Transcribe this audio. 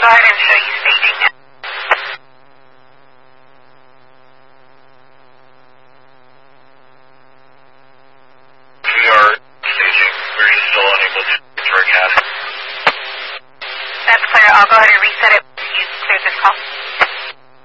go ahead and show you staging now. We are staging. We're still unable to forecast. That's clear. I'll go ahead and reset it.